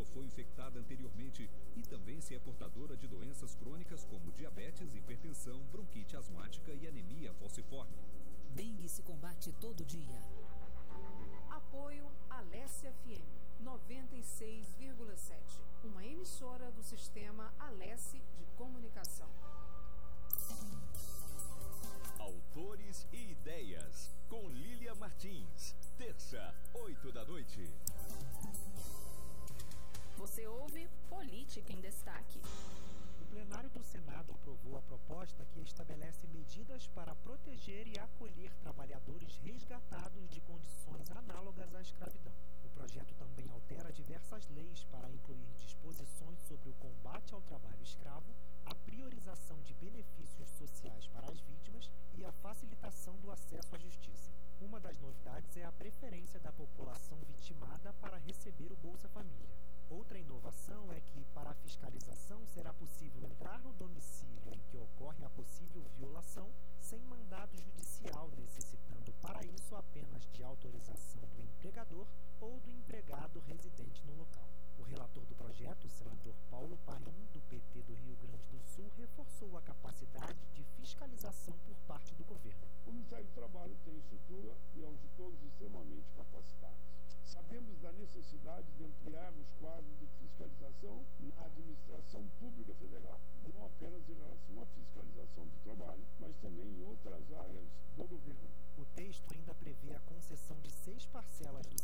pessoa foi infectada anteriormente e também se é portadora de doenças crônicas como diabetes, hipertensão, bronquite asmática e anemia falciforme. Dengue se combate todo dia. Apoio Alesse FM 96,7, uma emissora do sistema Alesse de comunicação. Autores e Ideias, com Lília Martins. Terça, 20h. Você ouve Política em Destaque. O plenário do Senado aprovou a proposta que estabelece medidas para proteger e acolher trabalhadores resgatados de condições análogas à escravidão. O projeto também altera diversas leis para incluir disposições sobre o combate ao trabalho escravo, a priorização de benefícios sociais para as vítimas e a facilitação do acesso à justiça. Uma das novidades é a preferência da população vitimada para receber o Bolsa Família. Outra inovação é que, para a fiscalização, será possível entrar no domicílio em que ocorre a possível violação sem mandado judicial, necessitando para isso apenas de autorização do empregador ou do empregado residente no local. O relator do projeto, o senador Paulo Paim, do PT do Rio Grande do Sul, reforçou a capacidade de fiscalização por parte do governo. O Ministério do Trabalho tem estrutura e auditores extremamente capacitados. Sabemos da necessidade de ampliar os quadros de fiscalização na administração pública federal, não apenas em relação à fiscalização do trabalho, mas também em outras áreas do governo.